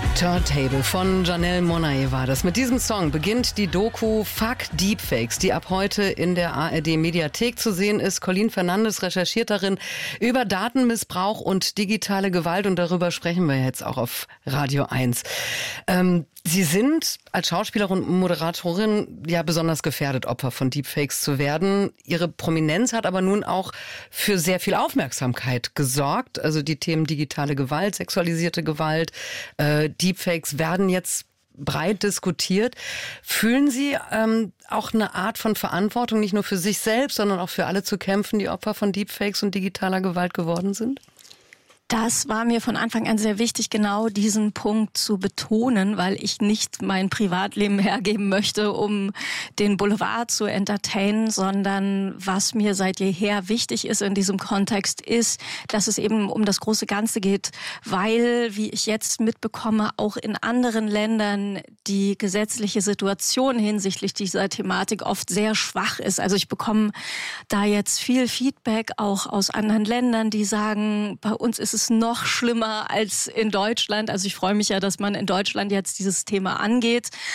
Turntable von Janelle Monáe war das. Mit diesem Song beginnt die Doku Fuck Deepfakes, die ab heute in der ARD-Mediathek zu sehen ist. Colleen Fernandes recherchiert darin über Datenmissbrauch und digitale Gewalt und darüber sprechen wir jetzt auch auf Radio 1. Sie sind als Schauspielerin und Moderatorin ja besonders gefährdet, Opfer von Deepfakes zu werden. Ihre Prominenz hat aber nun auch für sehr viel Aufmerksamkeit gesorgt. Also die Themen digitale Gewalt, sexualisierte Gewalt, Deepfakes werden jetzt breit diskutiert. Fühlen Sie auch eine Art von Verantwortung, nicht nur für sich selbst, sondern auch für alle zu kämpfen, die Opfer von Deepfakes und digitaler Gewalt geworden sind? Das war mir von Anfang an sehr wichtig, genau diesen Punkt zu betonen, weil ich nicht mein Privatleben hergeben möchte, um den Boulevard zu entertainen, sondern was mir seit jeher wichtig ist in diesem Kontext ist, dass es eben um das große Ganze geht, weil, wie ich jetzt mitbekomme, auch in anderen Ländern die gesetzliche Situation hinsichtlich dieser Thematik oft sehr schwach ist. Also ich bekomme da jetzt viel Feedback auch aus anderen Ländern, die sagen, bei uns ist es noch schlimmer als in Deutschland. Also ich freue mich ja, dass man in Deutschland jetzt dieses Thema angeht.